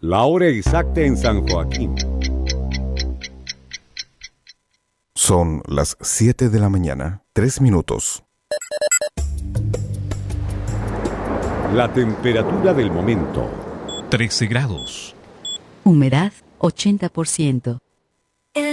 La hora exacta en San Joaquín. Son las 7 de la mañana, 3 minutos. La temperatura del momento. 13 grados. Humedad 80%.